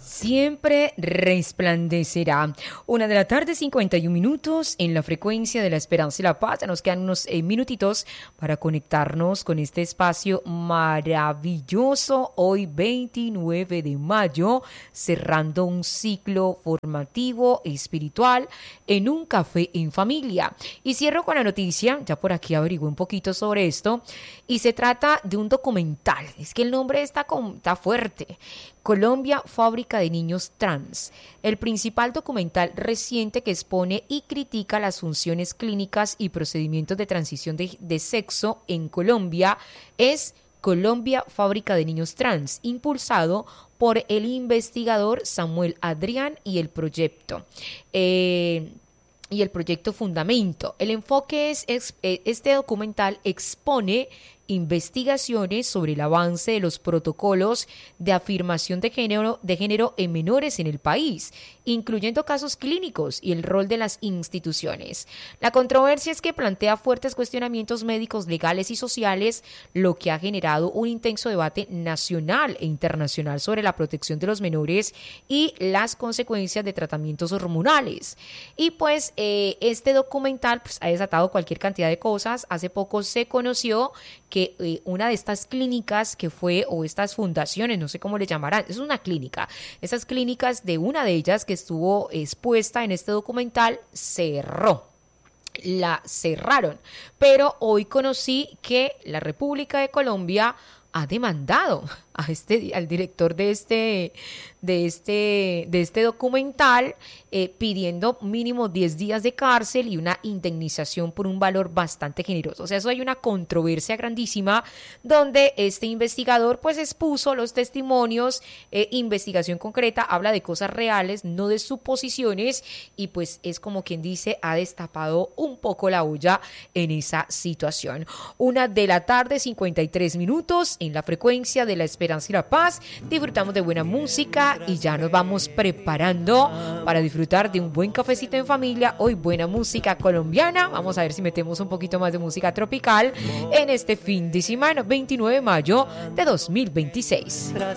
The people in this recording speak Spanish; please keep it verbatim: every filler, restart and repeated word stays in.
Siempre resplandecerá. Una de la tarde, cincuenta y un minutos en la frecuencia de la esperanza y la paz. Ya nos quedan unos eh, minutitos para conectarnos con este espacio maravilloso. Hoy, veintinueve de mayo, cerrando un ciclo formativo espiritual en un café en familia. Y cierro con la noticia, ya por aquí averigué un poquito sobre esto, y se trata de un documental. Es que el nombre está, con, está fuerte. Colombia, fábrica de niños trans, el principal documental reciente que expone y critica las funciones clínicas y procedimientos de transición de, de sexo en Colombia es Colombia, fábrica de niños trans, impulsado por el investigador Samuel Adrián y el proyecto. Eh, y el proyecto Fundamento. El enfoque es, es este documental expone investigaciones sobre el avance de los protocolos de afirmación de género, de género en menores en el país, incluyendo casos clínicos y el rol de las instituciones. La controversia es que plantea fuertes cuestionamientos médicos, legales y sociales, lo que ha generado un intenso debate nacional e internacional sobre la protección de los menores y las consecuencias de tratamientos hormonales. Y pues eh, este documental pues, ha desatado cualquier cantidad de cosas. Hace poco se conoció que que eh, una de estas clínicas que fue, o estas fundaciones, no sé cómo le llamarán, es una clínica, esas clínicas de una de ellas que estuvo expuesta en este documental, cerró. La cerraron, pero hoy conocí que la República de Colombia ha demandado a este, al director de este, de este, de este documental, eh, pidiendo mínimo diez días de cárcel y una indemnización por un valor bastante generoso. O sea, eso hay una controversia grandísima donde este investigador pues expuso los testimonios, eh, investigación concreta, habla de cosas reales, no de suposiciones, y pues es como quien dice, ha destapado un poco la olla en esa situación. Una de la tarde, cincuenta y tres minutos, en la frecuencia de la esperanza y la paz. Disfrutamos de buena música y ya nos vamos preparando para disfrutar de un buen cafecito en familia. Hoy buena música colombiana. Vamos a ver si metemos un poquito más de música tropical en este fin de semana, veintinueve de mayo de dos mil veintiséis.